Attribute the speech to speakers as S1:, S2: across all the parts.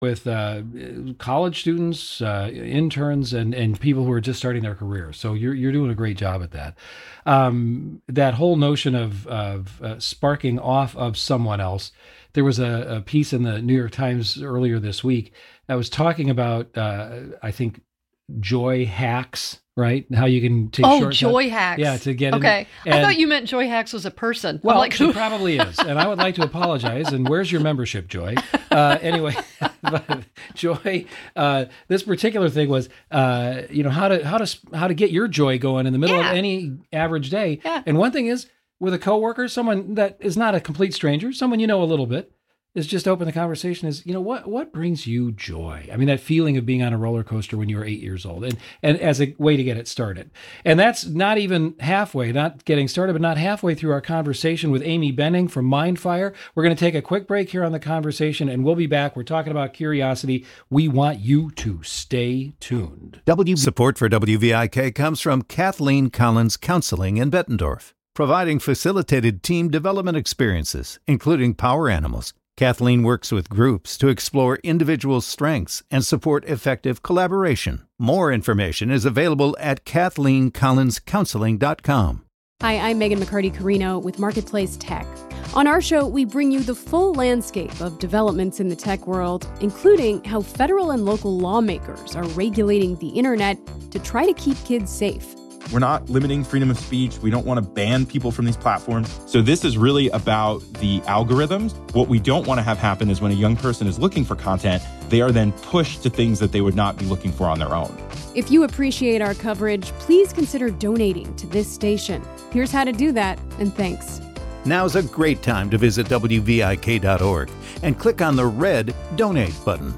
S1: with college students, interns, and people who are just starting their careers. So you're doing a great job at that. That whole notion of sparking off of someone else. There was a piece in the New York Times earlier this week that was talking about, I think, joy hacks, right? How you can take shortcuts.
S2: Joy hacks.
S1: Yeah, to get
S2: okay.
S1: in.
S2: I thought you meant Joy Hacks was a person.
S1: Well,
S2: like,
S1: she probably is, and I would like to apologize. And where's your membership, Joy? Anyway, but Joy, this particular thing was, how to get your joy going in the middle of any average day.
S2: Yeah.
S1: And one thing is, with a coworker, someone that is not a complete stranger, someone you know a little bit, is just open the conversation is, what brings you joy? I mean, that feeling of being on a roller coaster when you were 8 years old, and as a way to get it started. And that's not even halfway, not getting started, but not halfway through our conversation with Amy Benning from Mindfire. We're going to take a quick break here on the conversation, and we'll be back. We're talking about curiosity. We want you to stay tuned.
S3: Support for WVIK comes from Kathleen Collins Counseling in Bettendorf, providing facilitated team development experiences, including Power Animals. Kathleen works with groups to explore individual strengths and support effective collaboration. More information is available at KathleenCollinsCounseling.com.
S4: Hi, I'm Megan McCarty-Carino with Marketplace Tech. On our show, we bring you the full landscape of developments in the tech world, including how federal and local lawmakers are regulating the internet to try to keep kids safe.
S5: We're not limiting freedom of speech. We don't want to ban people from these platforms. So this is really about the algorithms. What we don't want to have happen is when a young person is looking for content, they are then pushed to things that they would not be looking for on their own.
S4: If you appreciate our coverage, please consider donating to this station. Here's how to do that, and thanks.
S3: Now's a great time to visit WVIK.org and click on the red Donate button.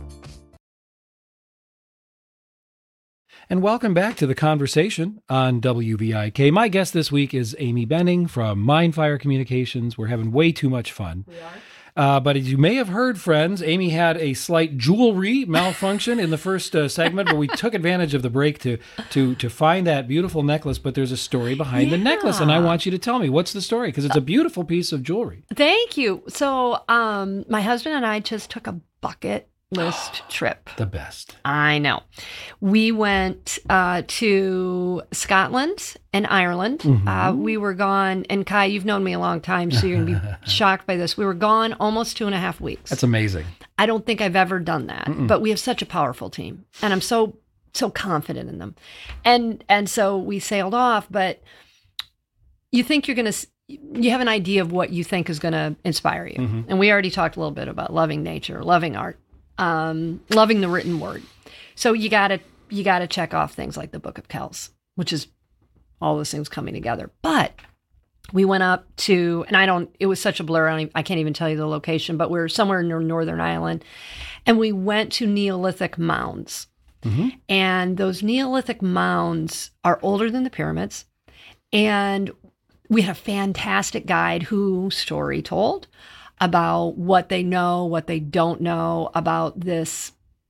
S1: And welcome back to the conversation on WVIK. My guest this week is Amy Benning from Mindfire Communications. We're having way too much fun.
S2: We are.
S1: But as you may have heard, friends, Amy had a slight jewelry malfunction in the first segment, but we took advantage of the break to find that beautiful necklace. But there's a story behind the necklace, and I want you to tell me, what's the story? Because it's a beautiful piece of jewelry.
S2: Thank you. So my husband and I just took a bucket list trip.
S1: The best.
S2: I know. We went to Scotland and Ireland.
S1: Mm-hmm.
S2: We were gone, and Kai, you've known me a long time, so you're going to be shocked by this. We were gone almost 2.5 weeks.
S1: That's amazing.
S2: I don't think I've ever done that, but we have such a powerful team, and I'm so confident in them. And so we sailed off, but you think you have an idea of what you think is going to inspire you.
S1: Mm-hmm.
S2: And we already talked a little bit about loving nature, loving art. Loving the written word. So you gotta check off things like the Book of Kells, which is all those things coming together. But we went up to, and it was such a blur, I can't even tell you the location, but we're somewhere near Northern Ireland, and we went to Neolithic mounds.
S1: Mm-hmm.
S2: And those Neolithic mounds are older than the pyramids. And we had a fantastic guide who story told about what they know, what they don't know about this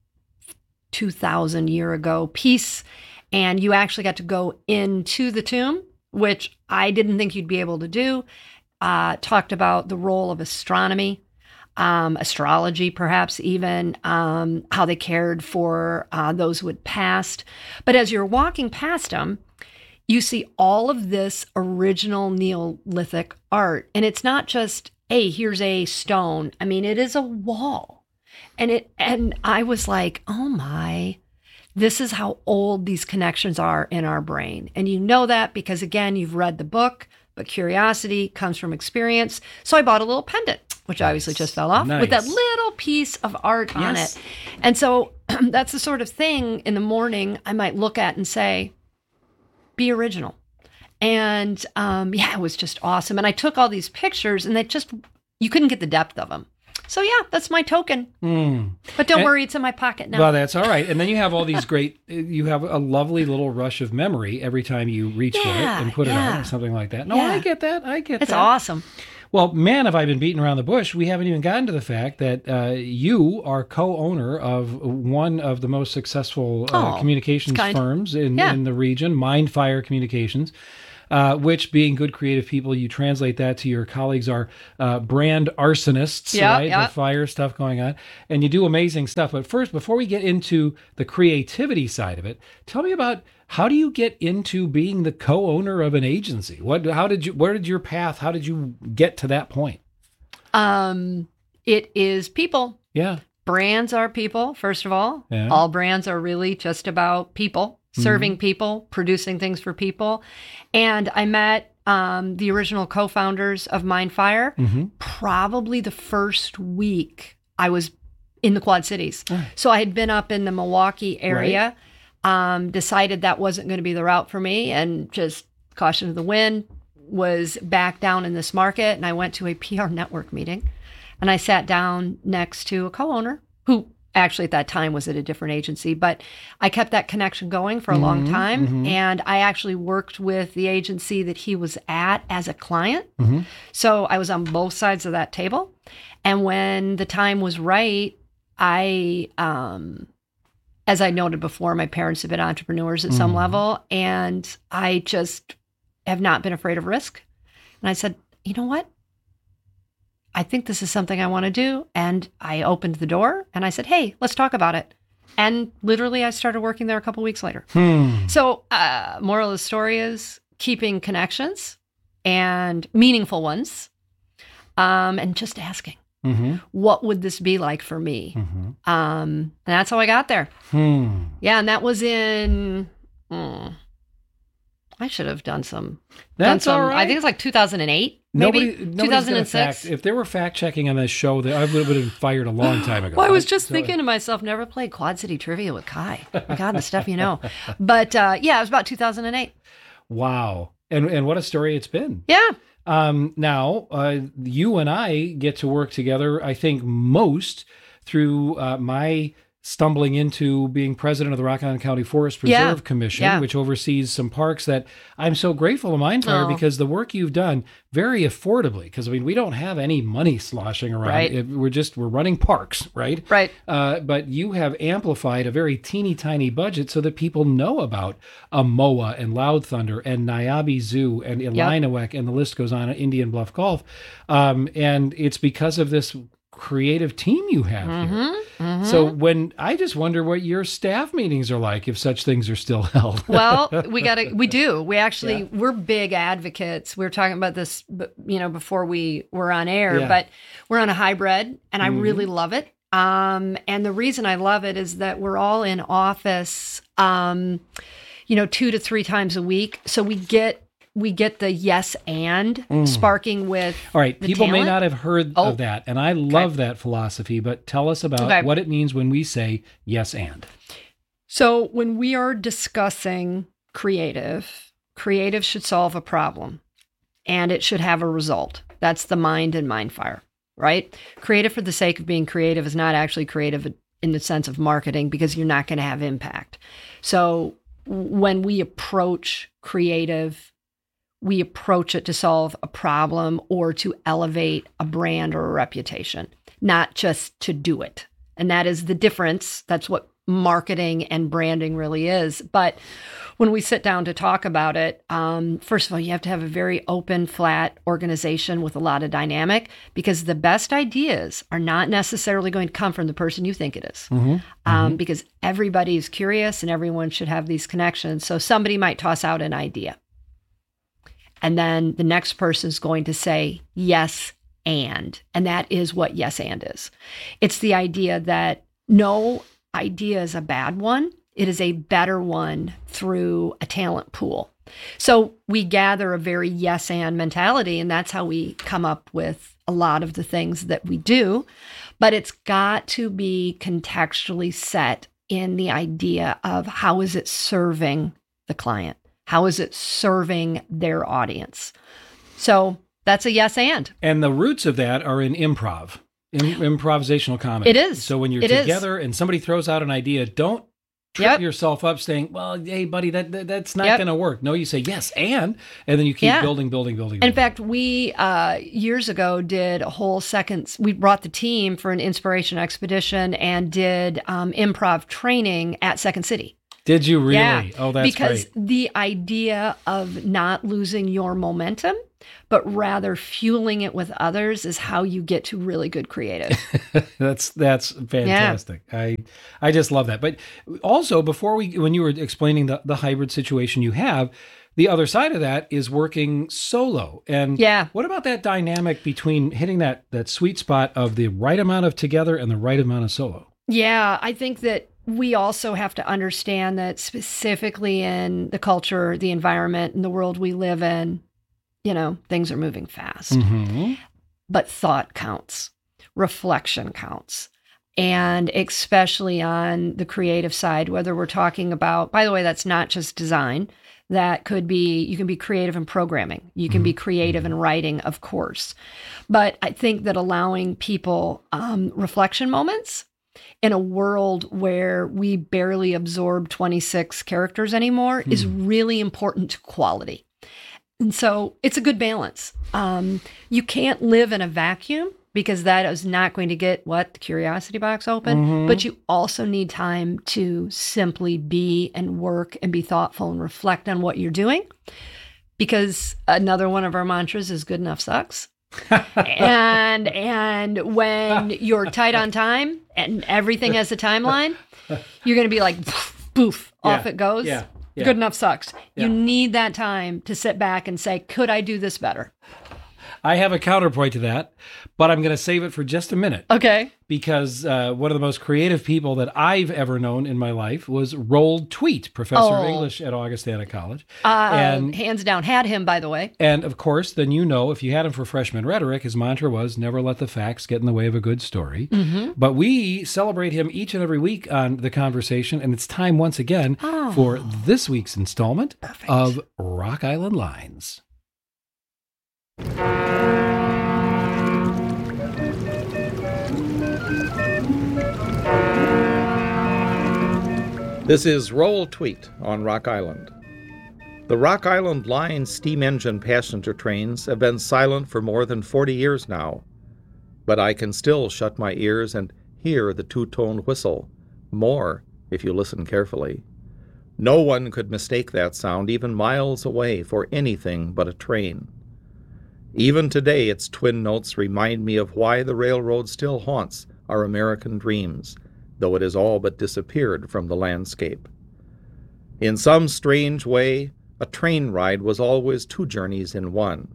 S2: 2,000 year ago piece. And you actually got to go into the tomb, which I didn't think you'd be able to do. Talked about the role of astronomy, astrology, perhaps even, how they cared for those who had passed. But as you're walking past them, you see all of this original Neolithic art. And it's not just, hey, here's a stone. I mean, it is a wall. And I was like, oh my, this is how old these connections are in our brain. And you know that because, again, you've read the book, but curiosity comes from experience. So I bought a little pendant, which obviously just fell off, with that little piece of art on it. And so that's the sort of thing in the morning I might look at and say, be original. And it was just awesome. And I took all these pictures, and you couldn't get the depth of them. So that's my token. But don't worry, it's in my pocket now.
S1: Well, that's all right. And then you have all these you have a lovely little rush of memory every time you reach for it and put it on or something like that. No, I get that.
S2: It's awesome.
S1: Well, man, have I been beating around the bush. We haven't even gotten to the fact that you are co-owner of one of the most successful communications firms in the region, Mindfire Communications. which, being good creative people, you translate that to your colleagues are brand arsonists, right? The fire stuff going on. And you do amazing stuff. But first, before we get into the creativity side of it, tell me about how do you get into being the co-owner of an agency? Where did your path, how did you get to that point?
S2: It is people.
S1: Yeah.
S2: Brands are people, first of all.
S1: Yeah.
S2: All brands are really just about people, serving people, producing things for people. And I met the original co-founders of Mindfire probably the first week I was in the Quad Cities. So I had been up in the Milwaukee area, decided that wasn't going to be the route for me, and just caution to the wind, was back down in this market. And I went to a PR network meeting. And I sat down next to a co-owner who actually at that time was at a different agency, but I kept that connection going for a long time. And I actually worked with the agency that he was at as a client. So I was on both sides of that table. And when the time was right, I, as I noted before, my parents have been entrepreneurs at some level, and I just have not been afraid of risk. And I said, you know what? I think this is something I want to do. And I opened the door and I said, hey, let's talk about it. And literally I started working there a couple weeks later. So moral of the story is keeping connections and meaningful ones, and just asking, what would this be like for me? And that's how I got there. Yeah. And that was in, I should have done some.
S1: All right.
S2: I think it's like 2008. Maybe 2006.
S1: If there were fact checking on this show, I would have been fired a long time ago.
S2: Well, I was just thinking to myself, never played Quad City Trivia with Kai. God, the stuff you know. But yeah, it was about 2008.
S1: Wow. And what a story it's been.
S2: Yeah.
S1: Now, you and I get to work together, I think, most through my stumbling into being president of the Rock Island County Forest Preserve Commission, which oversees some parks that I'm so grateful to Mindfire because the work you've done very affordably, because I mean, we don't have any money sloshing around.
S2: Right.
S1: We're running parks, right?
S2: Right.
S1: But you have amplified a very teeny tiny budget so that people know about Amoa and Loud Thunder and Niabi Zoo and Illiniwek, and the list goes on, Indian Bluff Golf. And it's because of this creative team you have here. So when I just wonder what your staff meetings are like, if such things are still held.
S2: Well, we actually, we're big advocates. We were talking about this, before we were on air, but we're on a hybrid and I really love it. And the reason I love it is that we're all in office, 2 to 3 times a week. So we get the yes and sparking with
S1: all right. People
S2: talent.
S1: may not have heard of that, and I love that philosophy, but tell us about what it means when we say yes and.
S2: So when we are discussing creative should solve a problem, and it should have a result. That's the mind in Mindfire, right? Creative for the sake of being creative is not actually creative in the sense of marketing, because you're not going to have impact. So when we approach creative, we approach it to solve a problem or to elevate a brand or a reputation, not just to do it. And that is the difference. That's what marketing and branding really is. But when we sit down to talk about it, first of all, you have to have a very open, flat organization with a lot of dynamic, because the best ideas are not necessarily going to come from the person you think it is. Because everybody is curious and everyone should have these connections. So somebody might toss out an idea, and then the next person is going to say, yes, and that is what yes, and is. It's the idea that no idea is a bad one. It is a better one through a talent pool. So we gather a very yes, and mentality, and that's how we come up with a lot of the things that we do. But it's got to be contextually set in the idea of how is it serving the client? How is it serving their audience? So that's a yes and.
S1: And the roots of that are in improv, improvisational comedy.
S2: It is.
S1: So when you're together and somebody throws out an idea, don't trip yourself up saying, well, hey, buddy, that's not going to work. No, you say yes and then you keep building. In
S2: fact, we years ago did a whole we brought the team for an inspiration expedition and did improv training at Second City.
S1: Did you really?
S2: Yeah,
S1: Oh, that's
S2: because
S1: great.
S2: the idea of not losing your momentum, but rather fueling it with others is how you get to really good creative.
S1: That's fantastic. I just love that. But also, when you were explaining the hybrid situation you have, the other side of that is working solo. And what about that dynamic between hitting that sweet spot of the right amount of together and the right amount of solo?
S2: Yeah, I think that we also have to understand that specifically in the culture, the environment, and the world we live in, things are moving fast.
S1: Mm-hmm.
S2: But thought counts, reflection counts. And especially on the creative side, whether we're talking about, by the way, that's not just design. That could be, you can be creative in programming. You can be creative in writing, of course. But I think that allowing people reflection moments in a world where we barely absorb 26 characters anymore is really important to quality. And so it's a good balance. You can't live in a vacuum because that is not going to get the curiosity box open. But you also need time to simply be and work and be thoughtful and reflect on what you're doing. Because another one of our mantras is good enough sucks. and when you're tight on time and everything has a timeline, you're going to be like, poof, off it goes.
S1: Yeah.
S2: Good enough sucks.
S1: Yeah.
S2: You need that time to sit back and say, could I do this better?
S1: I have a counterpoint to that, but I'm going to save it for just a minute.
S2: Okay.
S1: Because one of the most creative people that I've ever known in my life was Roald Tweet, professor of English at Augustana College.
S2: And hands down, had him, by the way.
S1: And of course, then if you had him for freshman rhetoric, his mantra was never let the facts get in the way of a good story. Mm-hmm. But we celebrate him each and every week on The Conversation, and it's time once again for this week's installment of Rock Island Lines.
S6: This is Roald Tweet on Rock Island. The Rock Island Line steam engine passenger trains have been silent for more than 40 years now, but I can still shut my ears and hear the two-tone whistle, more if you listen carefully. No one could mistake that sound even miles away for anything but a train. Even today, its twin notes remind me of why the railroad still haunts our American dreams, though it has all but disappeared from the landscape. In some strange way, a train ride was always two journeys in one.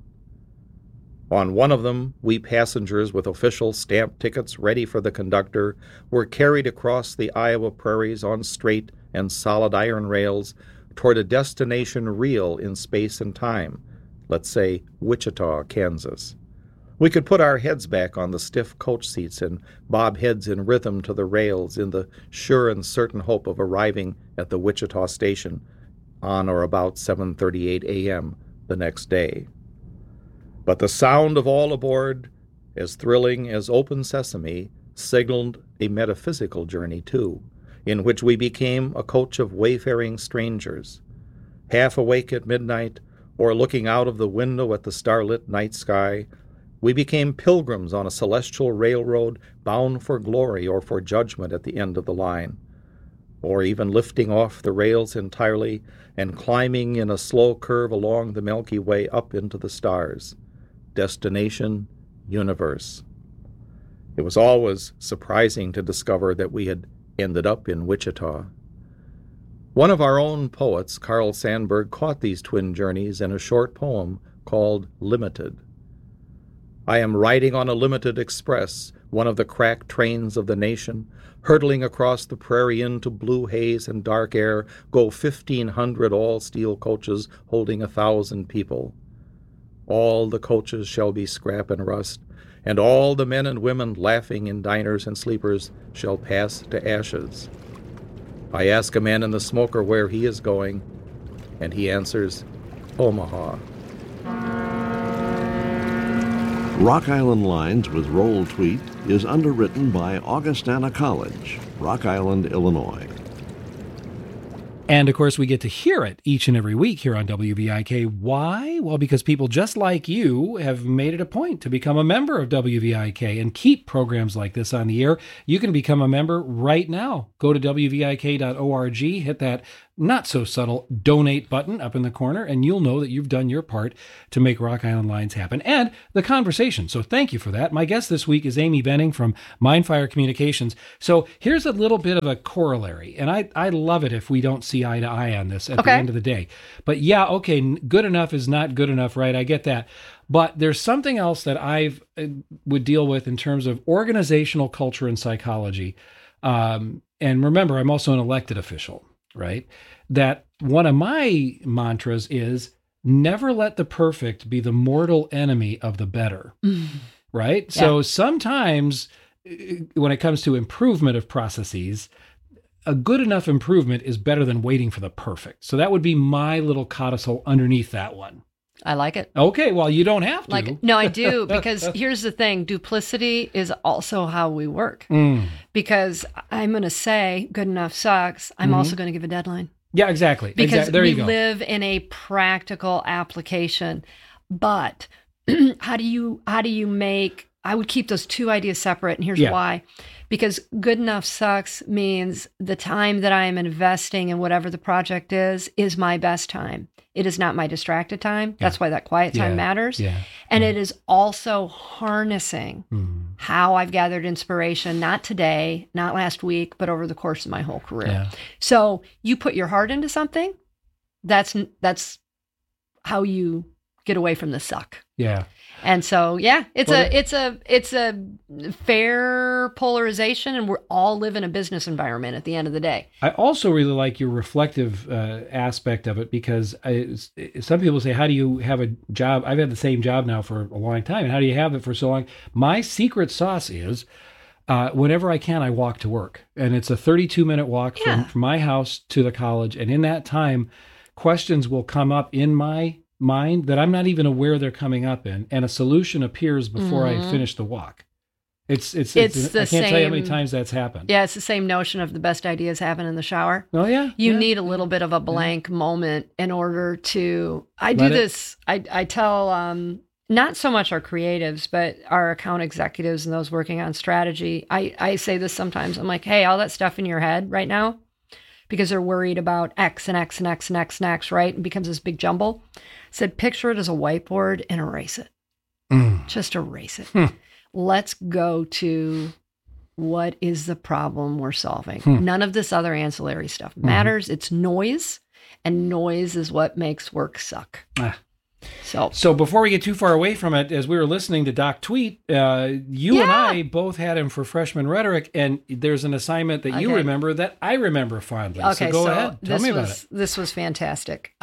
S6: On one of them, we passengers with official stamp tickets ready for the conductor were carried across the Iowa prairies on straight and solid iron rails toward a destination real in space and time, let's say Wichita, Kansas. We could put our heads back on the stiff coach seats and bob heads in rhythm to the rails in the sure and certain hope of arriving at the Wichita station on or about 7:38 a.m. the next day. But the sound of all aboard, as thrilling as Open Sesame, signaled a metaphysical journey too, in which we became a coach of wayfaring strangers, half awake at midnight or looking out of the window at the starlit night sky. We became pilgrims on a celestial railroad bound for glory or for judgment at the end of the line, or even lifting off the rails entirely and climbing in a slow curve along the Milky Way up into the stars. Destination, universe. It was always surprising to discover that we had ended up in Wichita. One of our own poets, Carl Sandburg, caught these twin journeys in a short poem called Limited. I am riding on a limited express, one of the cracked trains of the nation. Hurtling across the prairie into blue haze and dark air go 1,500 all-steel coaches holding 1,000 people. All the coaches shall be scrap and rust, and all the men and women laughing in diners and sleepers shall pass to ashes. I ask a man in the smoker where he is going, and he answers, Omaha.
S7: Rock Island Lines with Roald Tweet is underwritten by Augustana College, Rock Island, Illinois.
S1: And of course, we get to hear it each and every week here on WVIK. Why? Well, because people just like you have made it a point to become a member of WVIK and keep programs like this on the air. You can become a member right now. Go to WVIK.org, hit that not so subtle donate button up in the corner, and you'll know that you've done your part to make Rock Island Lines happen and the conversation. So thank you for that. My guest this week is Amy Benning from Mindfire Communications. So here's a little bit of a corollary, and I love it if we don't see eye to eye on this at the end of the day. But yeah, okay, good enough is not good enough, right? I get that. But there's something else that I would deal with in terms of organizational culture and psychology. And remember, I'm also an elected official, right? That one of my mantras is never let the perfect be the mortal enemy of the better, right? Yeah. So sometimes when it comes to improvement of processes, a good enough improvement is better than waiting for the perfect. So that would be my little codicil underneath that one.
S2: I like it.
S1: Okay, well, you don't have to.
S2: No, I do, because here's the thing. Duplicity is also how we work. Because I'm going to say good enough sucks. I'm also going to give a deadline.
S1: Yeah, exactly.
S2: Because
S1: there you
S2: we
S1: go.
S2: live in a practical application. But how do you make, I would keep those two ideas separate, and here's why. Because good enough sucks means the time that I am investing in whatever the project is my best time. It is not my distracted time. That's why that quiet time matters. And it is also harnessing how I've gathered inspiration, not today, not last week, but over the course of my whole career. So you put your heart into something, that's how you get away from the suck. And so, it's a fair polarization, and we all live in a business environment at the end of the day.
S1: I also really like your reflective aspect of it, because some people say, how do you have a job? I've had the same job now for a long time. And how do you have it for so long? My secret sauce is whenever I can, I walk to work. And it's a 32-minute walk from my house to the college. And in that time, questions will come up in my mind that I'm not even aware they're coming up in, and a solution appears before I finish the walk. It's I can't tell you how many times that's happened. Yeah,
S2: it's the same notion of the best ideas happen in the shower.
S1: Oh yeah.
S2: You need a little bit of a blank moment in order to, I tell, not so much our creatives, but our account executives and those working on strategy. I say this sometimes. I'm like, hey, all that stuff in your head right now, because they're worried about X and X and X and X and X, right? It becomes this big jumble. Said, picture it as a whiteboard and erase it. Just erase it. Let's go to what is the problem we're solving. None of this other ancillary stuff matters. It's noise, and noise is what makes work suck. So
S1: before we get too far away from it, as we were listening to Doc tweet, you and I both had him for freshman rhetoric, and there's an assignment that you remember that I remember fondly.
S2: Okay,
S1: so go ahead. Tell me about it.
S2: This was fantastic.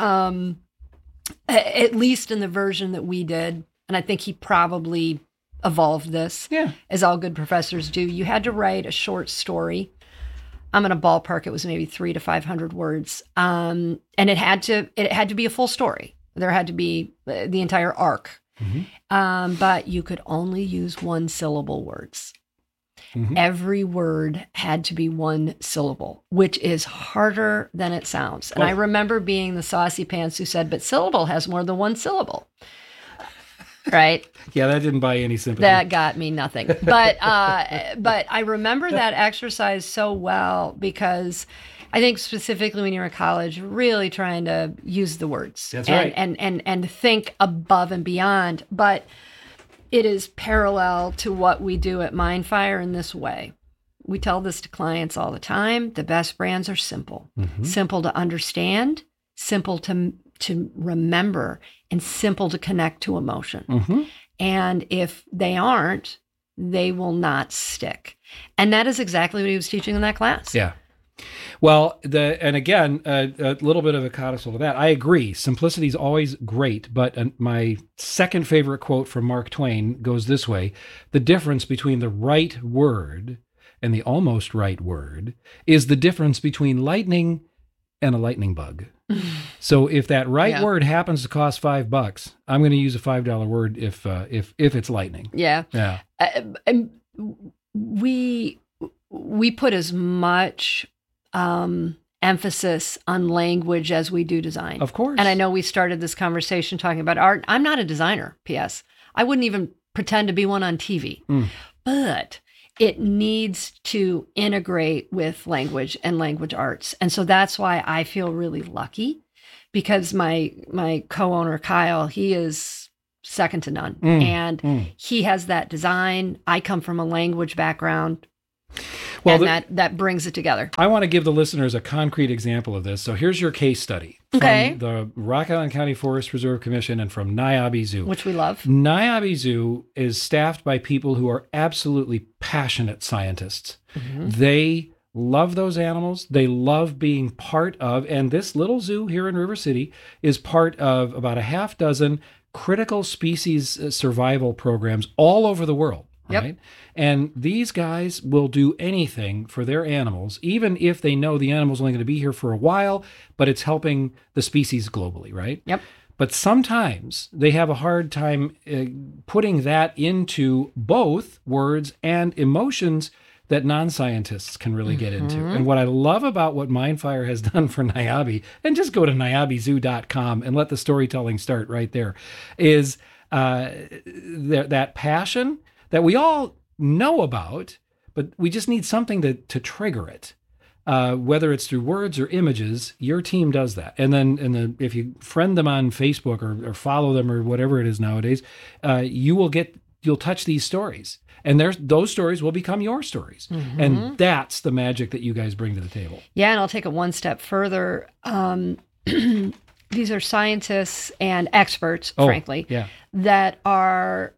S2: At least in the version that we did, and I think he probably evolved this, as all good professors do. You had to write a short story. I'm going to ballpark. It was maybe 300 to 500 words, and it had to be a full story. There had to be the entire arc, but you could only use one syllable words. Every word had to be one syllable, which is harder than it sounds. And I remember being the saucy pants who said, but syllable has more than one syllable. Right?
S1: Yeah, that didn't buy any sympathy.
S2: That got me nothing. But I remember that exercise so well, because I think specifically when you're in college, really trying to use the words.
S1: That's right.
S2: And think above and beyond. But it is parallel to what we do at Mindfire in this way. We tell this to clients all the time. The best brands are simple. Simple to understand, simple to remember, and simple to connect to emotion. And if they aren't, they will not stick. And that is exactly what he was teaching in that class.
S1: Yeah. Well, and again, a little bit of a codicil to that. I agree. Simplicity is always great, but my second favorite quote from Mark Twain goes this way: the difference between the right word and the almost right word is the difference between lightning and a lightning bug. So if that right word happens to cost $5, I'm going to use a $5 word if it's lightning.
S2: Yeah. And we put as much emphasis on language as we do design.
S1: Of course.
S2: And I know we started this conversation talking about art. I'm not a designer, P.S. I wouldn't even pretend to be one on TV. But it needs to integrate with language and language arts. And so that's why I feel really lucky, because my co-owner, Kyle, he is second to none. And he has that design. I come from a language background. Well, and that brings it together.
S1: I want to give the listeners a concrete example of this. So here's your case study from the Rock Island County Forest Preserve Commission and from Niabi Zoo.
S2: Which we love.
S1: Niabi Zoo is staffed by people who are absolutely passionate scientists. They love those animals. They love being part of, and this little zoo here in River City is part of about a half dozen critical species survival programs all over the world. Right? And these guys will do anything for their animals, even if they know the animal's only going to be here for a while, but it's helping the species globally, right?
S2: Yep.
S1: But sometimes they have a hard time putting that into both words and emotions that non-scientists can really get into. And what I love about what Mindfire has done for Niabi, and just go to niabizoo.com and let the storytelling start right there, is that passion that we all know about, but we just need something to trigger it. Whether it's through words or images, your team does that. And then if you friend them on Facebook or follow them or whatever it is nowadays, you'll touch these stories. And those stories will become your stories. And that's the magic that you guys bring to the table.
S2: Yeah, and I'll take it one step further. These are scientists and experts, frankly, that are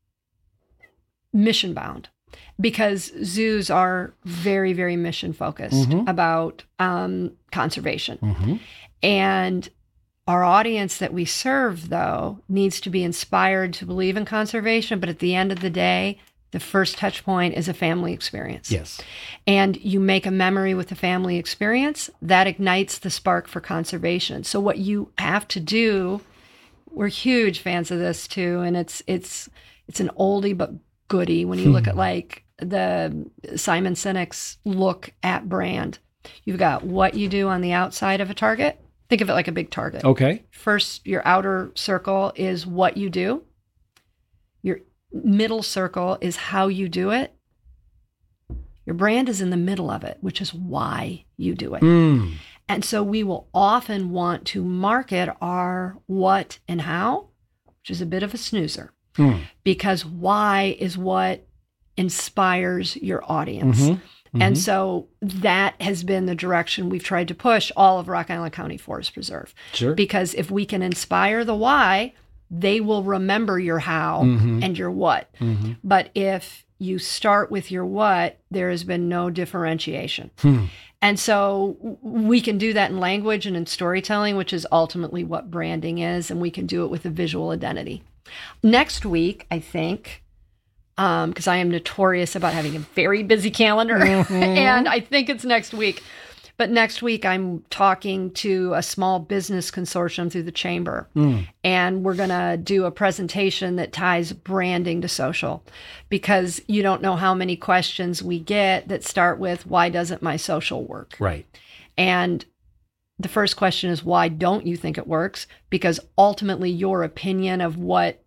S2: mission bound, because zoos are very, very mission focused about conservation. And our audience that we serve, though, needs to be inspired to believe in conservation. But at the end of the day, the first touch point is a family experience.
S1: Yes.
S2: And you make a memory with the family experience that ignites the spark for conservation. So what you have to do, we're huge fans of this too, and it's an oldie but goodie when you look at like the Simon Sinek's look at brand. You've got what you do on the outside of a target. Think of it like a big target.
S1: Okay.
S2: First, your outer circle is what you do. Your middle circle is how you do it. Your brand is in the middle of it, which is why you do it. And so we will often want to market our what and how, which is a bit of a snoozer. Because why is what inspires your audience. And so that has been the direction we've tried to push all of Rock Island County Forest Preserve.
S1: Sure.
S2: Because if we can inspire the why, they will remember your how and your what. But if you start with your what, there has been no differentiation. And so we can do that in language and in storytelling, which is ultimately what branding is. And we can do it with a visual identity. Next week, I think, because I am notorious about having a very busy calendar, and I think it's next week. But next week, I'm talking to a small business consortium through the chamber, and we're going to do a presentation that ties branding to social, because you don't know how many questions we get that start with, why doesn't my social work?
S1: Right.
S2: And the first question is, why don't you think it works? Because ultimately your opinion of what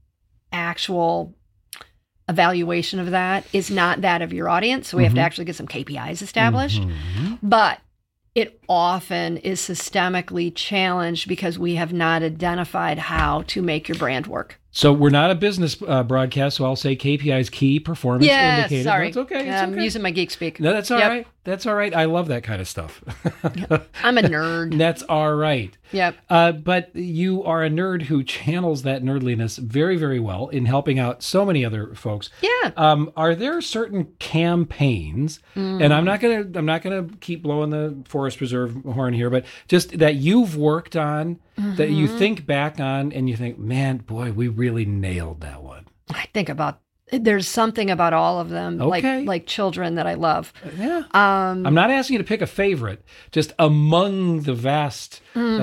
S2: actual evaluation of that is not that of your audience. So we have to actually get some KPIs established. But it often is systemically challenged because we have not identified how to make your brand work.
S1: So we're not a business broadcast, so I'll say KPIs, key performance indicator.
S2: Sorry.
S1: That's okay.
S2: I'm using my geek speak.
S1: No, that's all right. That's all right. I love that kind of stuff.
S2: I'm a nerd.
S1: That's all right.
S2: Yep.
S1: But you are a nerd who channels that nerdliness very, very well in helping out so many other folks.
S2: Yeah.
S1: Are there certain campaigns, and I'm not gonna keep blowing the Forest Preserve horn here, but just that you've worked on, that you think back on, and you think, man, boy, we really nailed that one.
S2: I think about. There's something about all of them, like children, that I love.
S1: Yeah. I'm not asking you to pick a favorite, just among the vast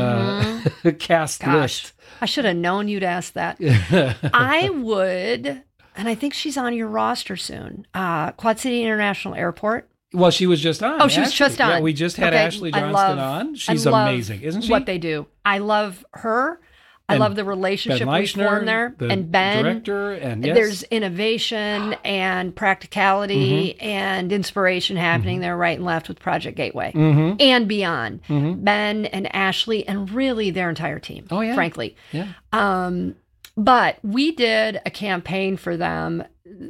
S1: cast list.
S2: I should have known you'd ask that. I would, and I think she's on your roster soon, Quad City International Airport
S1: Well, she was just on.
S2: Oh, she was just on.
S1: Yeah, we just had
S2: Okay,
S1: Ashley
S2: I
S1: Johnston
S2: love-
S1: on. She's
S2: I love
S1: amazing, isn't she?
S2: What they do. I love her. I
S1: And
S2: love the relationship
S1: Ben
S2: we
S1: Leishner,
S2: formed there.
S1: the
S2: And Ben.
S1: director, and yes.
S2: There's innovation and practicality
S1: Mm-hmm.
S2: and inspiration happening there right and left with Project Gateway
S1: Mm-hmm.
S2: and beyond. Ben and Ashley and really their entire team,
S1: Oh, yeah.
S2: frankly.
S1: Yeah.
S2: But we did a campaign for them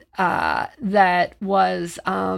S2: that was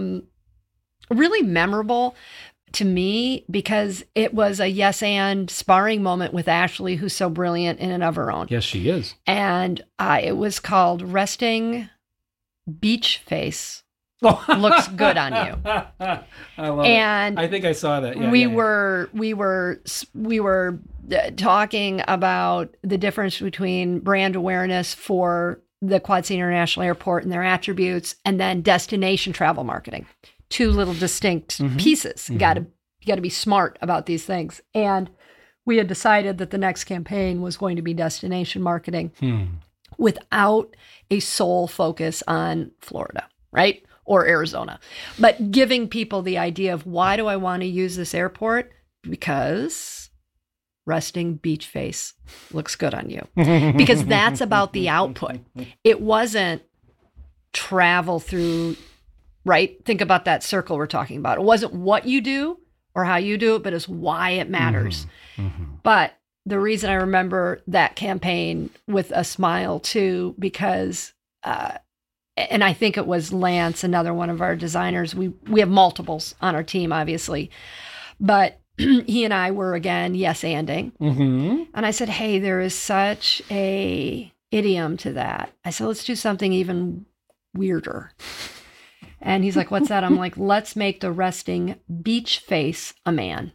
S2: really memorable to me because it was a yes and sparring moment with Ashley, who's so brilliant in and of her own.
S1: Yes, she is.
S2: And it was called Resting Beach Face Looks Good on You.
S1: I love
S2: And
S1: it. I think I saw that. Yeah,
S2: we
S1: yeah, yeah.
S2: were talking about the difference between brand awareness for the Quad City International Airport and their attributes, and then destination travel marketing. Two little distinct pieces. You got to be smart about these things. And we had decided that the next campaign was going to be destination marketing without a sole focus on Florida, right? Or Arizona, but giving people the idea of why do I want to use this airport? Because resting beach face looks good on you. Because that's about the output. It wasn't travel through, right? Think about that circle we're talking about. It wasn't what you do or how you do it, but it's why it matters. But the reason I remember that campaign with a smile too, because and I think it was Lance, another one of our designers. We have multiples on our team, obviously, but he and I were again yes-anding. And I said, hey, there is such a idiom to that. I said, let's do something even weirder. And he's like, what's that? I'm like, let's make the resting beach face a man.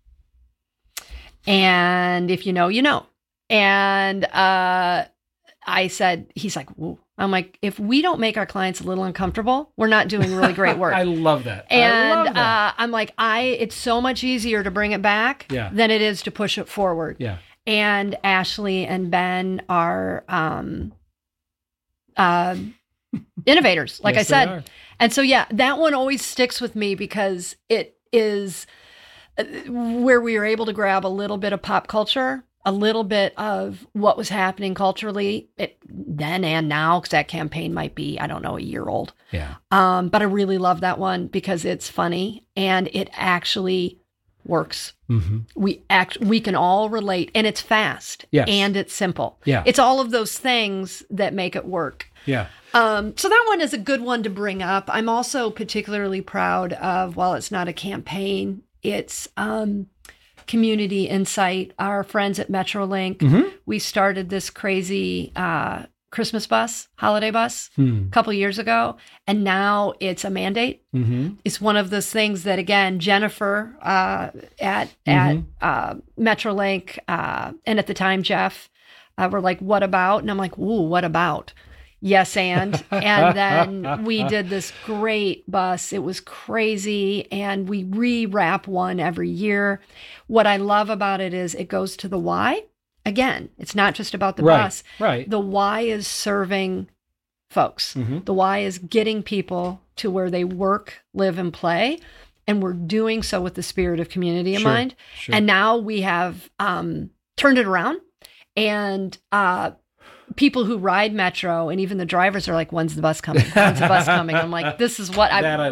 S2: And if you know, you know. And I said, he's like, whoa. I'm like, if we don't make our clients a little uncomfortable, we're not doing really great work.
S1: I love that.
S2: And
S1: I love that.
S2: I'm like, it's so much easier to bring it back than it is to push it forward.
S1: Yeah.
S2: And Ashley and Ben are innovators, like
S1: Yes,
S2: I said.
S1: they are.
S2: And so, yeah, that one always sticks with me because it is where we were able to grab a little bit of pop culture, a little bit of what was happening culturally then and now, because that campaign might be, I don't know, a year old.
S1: Yeah.
S2: But I really love that one because it's funny and it actually works. We can all relate, and it's fast.
S1: Yes.
S2: And it's simple.
S1: Yeah.
S2: It's all of those things that make it work.
S1: Yeah.
S2: So that one is a good one to bring up. I'm also particularly proud of, while it's not a campaign, it's community insight. Our friends at Metrolink, we started this crazy Christmas bus, holiday bus, a couple years ago, and now it's a mandate. It's one of those things that, again, Jennifer at Metrolink and at the time Jeff were like, "What about?" And I'm like, "Ooh, what about?" Yes, and then we did this great bus. It was crazy, and we rewrap one every year. What I love about it is it goes to the why. Again, it's not just about the bus.
S1: Right.
S2: The why is serving folks. The why is getting people to where they work, live, and play. And we're doing so with the spirit of community in mind.
S1: Sure.
S2: And now we have turned it around. And people who ride Metro and even the drivers are like, when's the bus coming? When's the bus coming? I'm like, this is what
S1: I love.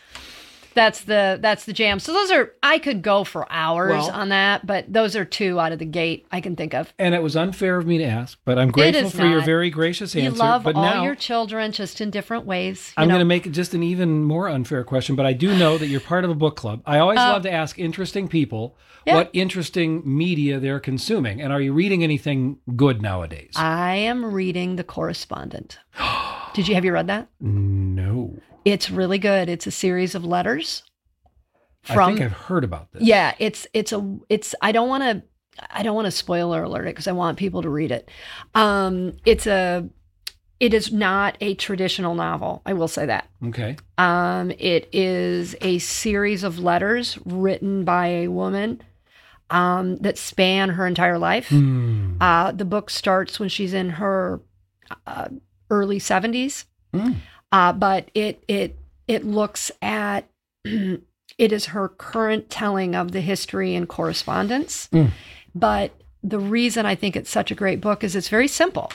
S2: that's the jam. So those are, I could go for hours on that, but those are two out of the gate I can think of.
S1: And it was unfair of me to ask, but I'm grateful
S2: is
S1: for your
S2: not.
S1: very gracious answer.
S2: You love
S1: but
S2: all
S1: now,
S2: your children just in different ways.
S1: I'm going to make it just an even more unfair question, but I do know that you're part of a book club. I always love to ask interesting people what interesting media they're consuming. And are you reading anything good nowadays?
S2: I am reading The Correspondent. Have you read that?
S1: No.
S2: It's really good. It's a series of letters.
S1: I think I've heard about this.
S2: Yeah, it's I don't want to spoiler alert it because I want people to read it. It is not a traditional novel. I will say that.
S1: Okay.
S2: It is a series of letters written by a woman that span her entire life. The book starts when she's in her early 70s, but it looks at it is her current telling of the history and correspondence. But the reason I think it's such a great book is it's very simple.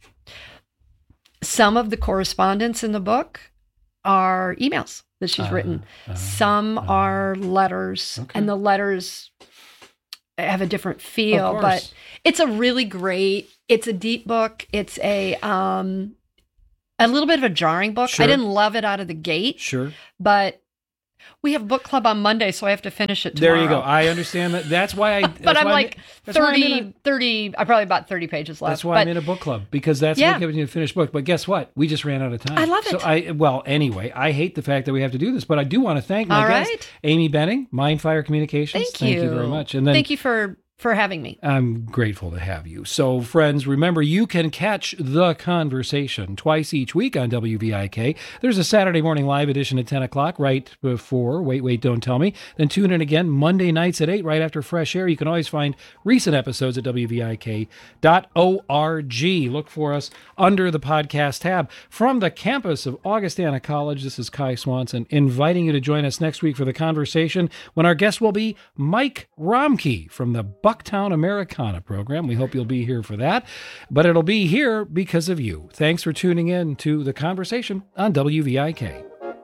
S2: Some of the correspondence in the book are emails that she's written. Some are letters, and the letters have a different feel, but it's a really great, it's a deep book. It's a little bit of a jarring book.
S1: Sure.
S2: I didn't love it out of the gate.
S1: Sure.
S2: But we have book club on Monday, so I have to finish it tomorrow.
S1: There you go. I understand that. That's why I...
S2: but I'm like 30, I probably about 30 pages left.
S1: That's why I'm in a book club, because that's what gives you a finished book. But guess what? We just ran out of time.
S2: I love it.
S1: So anyway, I hate the fact that we have to do this, but I do want to thank my guest, Amy Benning, Mindfire Communications. Thank you very much. And then
S2: thank you for having me.
S1: I'm grateful to have you. So, friends, remember, you can catch The Conversation twice each week on WVIK. There's a Saturday morning live edition at 10 o'clock right before Wait, Don't Tell Me. Then tune in again Monday nights at 8 right after Fresh Air. You can always find recent episodes at WVIK.org. Look for us under the podcast tab. From the campus of Augustana College, this is Kai Swanson inviting you to join us next week for The Conversation, when our guest will be Mike Romke from the Bucktown Americana program. We hope you'll be here for that, but it'll be here because of you. Thanks for tuning in to The Conversation on WVIK.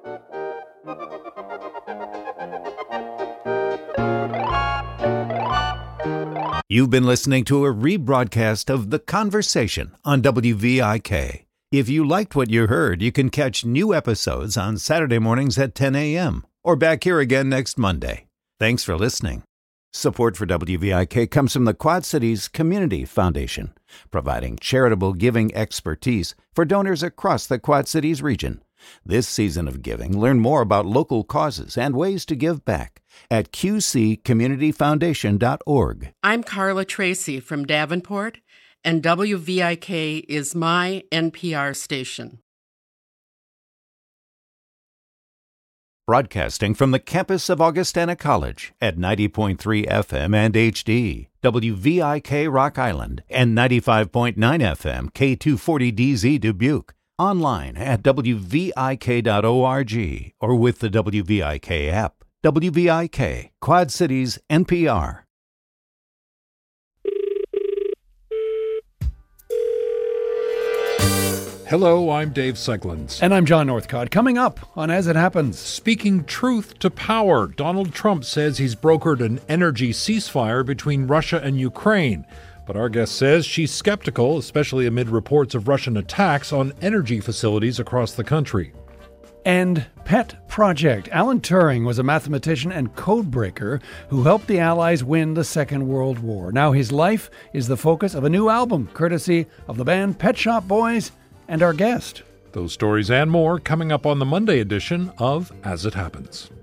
S3: You've been listening to a rebroadcast of The Conversation on WVIK. If you liked what you heard, you can catch new episodes on Saturday mornings at 10 a.m. or back here again next Monday. Thanks for listening. Support for WVIK comes from the Quad Cities Community Foundation, providing charitable giving expertise for donors across the Quad Cities region. This season of giving, learn more about local causes and ways to give back at qccommunityfoundation.org.
S8: I'm Carla Tracy from Davenport, and WVIK is my NPR station.
S3: Broadcasting from the campus of Augustana College at 90.3 FM and HD, WVIK Rock Island, and 95.9 FM K240DZ Dubuque. Online at WVIK.org or with the WVIK app. WVIK, Quad Cities, NPR.
S9: Hello, I'm Dave Seglins.
S10: And I'm John Northcott. Coming up on As It Happens.
S9: Speaking truth to power, Donald Trump says he's brokered an energy ceasefire between Russia and Ukraine. But our guest says she's skeptical, especially amid reports of Russian attacks on energy facilities across the country.
S10: And Pet Project. Alan Turing was a mathematician and codebreaker who helped the Allies win the Second World War. Now his life is the focus of a new album, courtesy of the band Pet Shop Boys and our guest.
S9: Those stories and more coming up on the Monday edition of As It Happens.